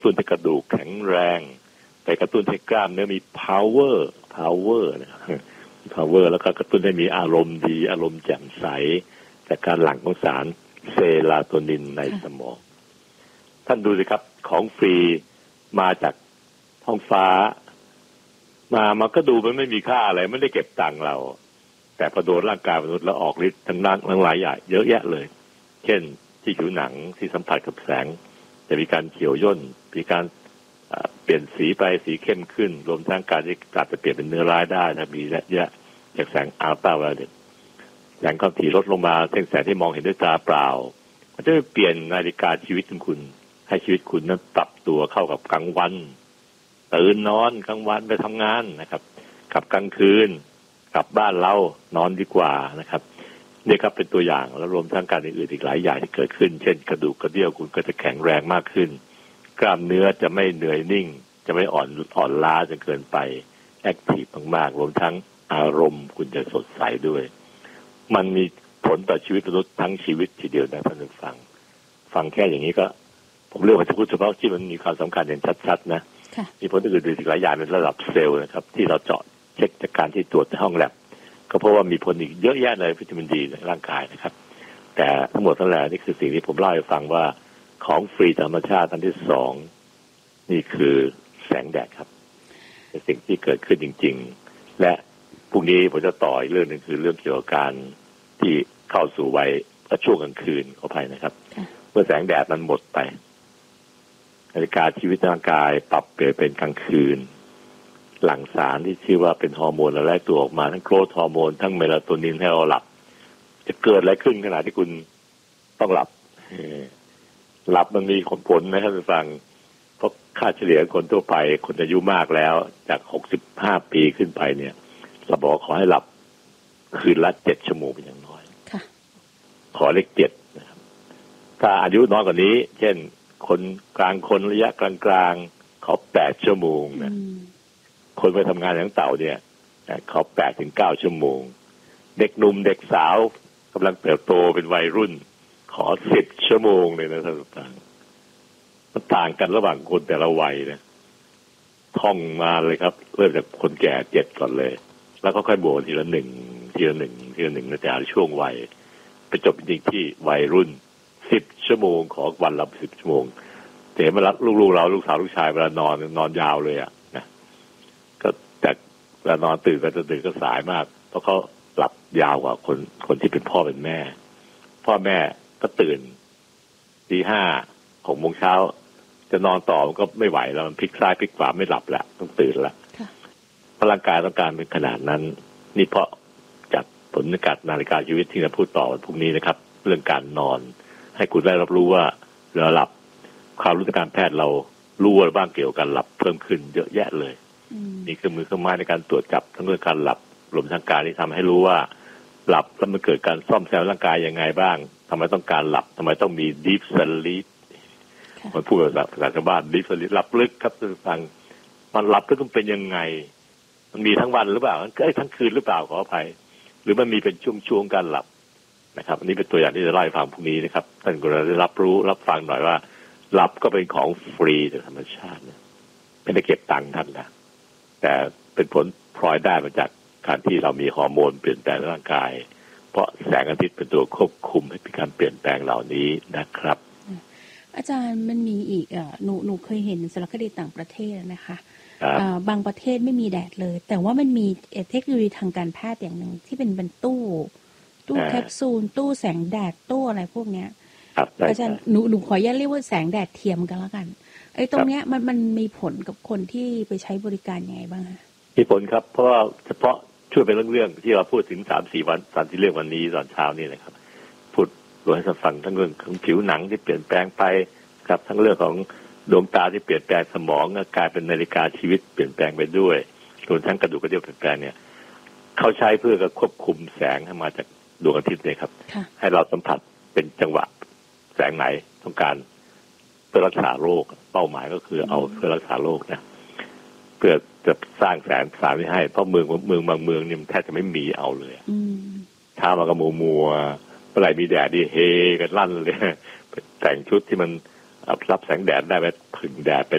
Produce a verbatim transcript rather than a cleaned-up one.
ตุ้นให้กระดูกแข็งแรงไปกระตุ้นให้กล้ามเนื้อมี power power นะ power แล้วก็กระตุ้นให้มีอารมณ์ดีอารมณ์แจ่มใสจากการหลั่งของสารเซโรโทนินในสมองท่านดูสิครับของฟรีมาจากท้องฟ้ามามันก็ดูมันไม่มีค่าอะไรไม่ได้เก็บตังค์เราแต่พอโดนร่างกายมนุษย์แล้วออกฤทธิ์ทั้งนั้นทั้งหลายอย่างเยอะแยะเลยเช่นที่ผิวหนังที่สัมผัสกับแสงจะมีการเขียวย่นมีการเปลี่ยนสีไปสีเข้มขึ้นรวมทั้งการที่กลับจะเปลี่ยนเป็นเนื้อร้ายได้นะมีเยอะจากแสงอัลตราไวโอเลตแสงความถี่ลดลงมาเส้นแสงที่มองเห็นด้วยตาเปล่ามันจะเปลี่ยนนาฬิกาชีวิตของคุณให้ชีวิตคุณนั้นปรับตัวเข้ากับกลางวันตื่นนอนกลางวันไปทำงานนะครับกลับกลางคืนกลับบ้านเรานอนดีกว่านะครับนี่ครับเป็นตัวอย่างแล้วรวมทั้งการอื่นๆอีกหลายอย่างที่เกิดขึ้นเช่นกระดูกกระเดี่ยวคุณก็จะแข็งแรงมากขึ้นกล้ามเนื้อจะไม่เหนื่อยนิ่งจะไม่อ่อนอ่อนล้าจนเกินไปแอคทีฟมากๆรวมทั้งอารมณ์คุณจะสดใสด้วยมันมีผลต่อชีวิตมนุษย์ทั้งชีวิตทีเดียวนะท่านผู้ฟังฟังแค่อย่างนี้ก็ผมเลือกมาจะพูดเฉพาะที่มันมีความสำคัญอย่างชัดๆนะมีผลอื่นๆอีกหลายอย่างในระดับเซลล์นะครับที่เราเจาะเช็คจากการที่ตรวจในห้องแลบก็เพราะว่ามีผลอีกเยอะแยะเลยวิตามินดีในร่างกายนะครับแต่ทั้งหมดทั้งหลายนี่คือสิ่งที่ผมเล่าให้ฟังว่าของฟรีธรรมชาติอันที่สองนี่คือแสงแดดครับเป็นสิ่งที่เกิดขึ้นจริงๆและพรุ่งนี้ผมจะต่ออีกเรื่องนึงคือเรื่องเกี่ยวกับการที่เข้าสู่วัยช่วงกลางคืนขออภัยนะครับเมื่อแสงแดดมันหมดไปนาฬิกาชีวิตร่างกายปรับเปลี่ยนเป็นกลางคืนหลั่งสารที่ชื่อว่าเป็นฮอร์โมนอะไรตัวออกมาทั้งโกรทฮอร์โมนทั้งเมลาโทนินให้เราหลับจะเกิดอะไรขึ้นขณะที่คุณต้องหลับหลับมันมีผลนะท่านผู้ฟังเพราะค่าเฉลี่ยคนทั่วไปคนอายุมากแล้วจากหกสิบห้าปีขึ้นไปเนี่ยเราบอกขอให้หลับคืนละเจ็ดชั่วโมงเป็นอย่างน้อยขอเลขเจ็ดนะครับถ้าอายุน้อยกว่านี้เช่นคนกลางคนระยะกลางๆขอแปดชั่วโมงนะคนไปทำงานอย่างเต่าเนี่ยขอแปดถึงเก้าชั่วโมงเด็กหนุ่มเด็กสาวกำลังเติบโตเป็นวัยรุ่นขอสิบชั่วโมงเลยนะท่านผู้ฟังมันต่างกันระหว่างคนแต่ละวัยนะท่องมาเลยครับเริ่มจากคนแก่เจ็ดก่อนเลยแล้วก็ค่อยบวกทีละหนึ่งทีละหนึ่งทีละหนึ่งในแต่ละช่วงวัยไปจบจริงๆที่วัยรุ่นสิบชั่วโมงขอวันละสิบชั่วโมงแต่มารับลูกๆเราลูกสาวลูกชายเวลานอนนอนยาวเลยอ่ะนะก็แต่เวลานอนตื่นก็จะตื่นก็สายมากเพราะเขาหลับยาวกว่าคนคนที่เป็นพ่อเป็นแม่พ่อแม่ก็ตื่นตีห้าหกโมงเช้าจะนอนต่อมันก็ไม่ไหวแล้วมันพลิกซ้ายพลิกขวาไม่หลับแล้วต้องตื่นแล้วพลังกายต้องการเป็นขนาดนั้นนี่เพราะจากผลการนาฬิกาชีวิตที่เราพูดต่อวันพรุ่งนี้นะครับเรื่องการนอนให้คุณได้รับรู้ว่าเราหลับความรู้ทางการแพทย์เรารู้อะไรบ้างเกี่ยวกับการหลับเพิ่มขึ้นเยอะแยะเลยนี่คือมือเครื่องไม้ในการตรวจจับทั้งเรื่องการหลับรวมทั้งการที่ทำให้รู้ว่าหลับแล้วมันเกิดการซ่อมแซมร่างกายยังไงบ้างทำไมต้องการหลับทำไมต้องมี deep sleep มันพูดแบบภาษาชาวบ้าน deep sleep หลับลึกครับท่านผู้ฟังมันหลับลึกมันเป็นยังไงมันมีทั้งวันหรือเปล่ามันเกิดทั้งคืนหรือเปล่าขออภัยหรือมันมีเป็นช่วงๆการหลับนะครับอันนี้เป็นตัวอย่างที่จะเล่าให้ฟังพรุ่งนี้นะครับท่านก็ได้รับรู้รับฟังหน่อยว่าหลับก็เป็นของฟรีจากธรรมชาตินะไม่ได้เก็บตังค์ท่านนะแต่เป็นผลพลอยได้มาจากการที่เรามีฮอร์โมนเปลี่ยนแปลงร่างกายเพราะแสงอาทิตย์เป็นตัวควบคุมให้มีการเปลี่ยนแปลงเหล่านี้นะครับอาจารย์มันมีอีกอ่ะหนูหนูเคยเห็นสารคดีต่างประเทศนะคะบางประเทศไม่มีแดดเลยแต่ว่ามันมีเทคโนโลยีทางการแพทย์อย่างหนึ่งที่เป็นเป็นตู้ตู้แคปซูลตู้แสงแดดตู้อะไรพวกเนี้ยอาจารย์หนูหนูขออนุญาตเรียกว่าแสงแดดเทียมกันแล้วกันไอ้ตรงเนี้ยมันมันมีผลกับคนที่ไปใช้บริการยังไงบ้างคะมีผลครับเพราะว่าเฉพาะช่วยเป็นเรื่องๆที่เราพูดถึงสามสี่วันสามที่เรื่องวันนี้ตอนเช้านี่นะครับพูดโดยให้ฟังทั้งเรื่องของผิวหนังที่เปลี่ยนแปลงไปครับทั้งเรื่องของดวงตาที่เปลี่ยนแปลงสมองกลายเป็นนาฬิกาชีวิตเปลี่ยนแปลงไปด้วยรวมทั้งกระดูกกระเดี่ยวเปลี่ยนแปลงเนี่ยเขาใช้เพื่อควบคุมแสงให้มาจากดวงอาทิตย์เนี่ยครับให้เราสัมผัสเป็นจังหวะแสงไหนต้องการเพื่อรักษาโรคเป้าหมายก็คือเอาเพื่อรักษาโรคนะเพื่อจะสร้างแสงสารให้เพราะเมืองเมืองบางเมืองนี่มันแทบจะไม่มีเอาเลยเช้ามาก็มัวมัวเมื่อไหร่มีแดดนี่เฮกันลั่นเลยแต่งชุดที่มันรับแสงแดดได้ไปผึ่งแดดไป